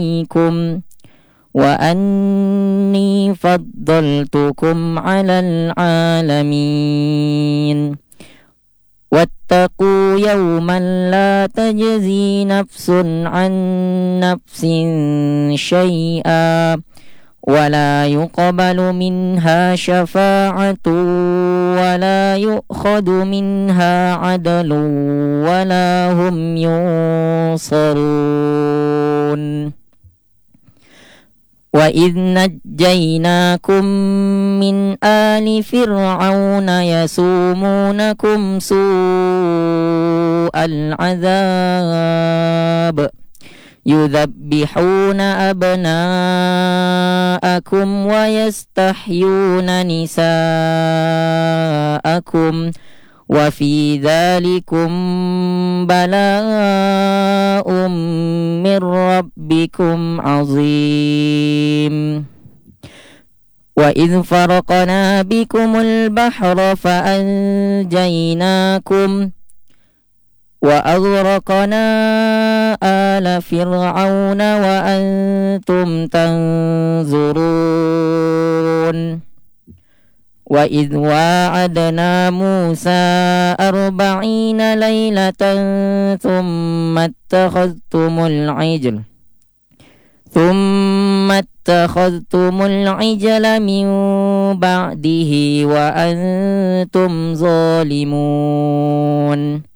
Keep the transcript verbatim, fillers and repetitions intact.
عليكم وأني فضلتكم على العالمين واتقوا يوما لا تجزي نفس عن نفس شيئا ولا يقبل منها شفاعة ولا يؤخذ منها عدل ولا هم ينصرون وإذ نجيناكم من آل فرعون يسومونكم سوء العذاب يذبحون أبناءكم ويستحيون نساءكم وفي ذلكم بلاء من ربكم عظيم وإذ فرقنا بكم البحر فأنجيناكم وأغرقنا آل فرعون وأنتم تنظرون وإذ واعدنا موسى أربعين ليلة ثم اتخذتم العجل ثم اتخذتم العجل من بعده وأنتم ظالمون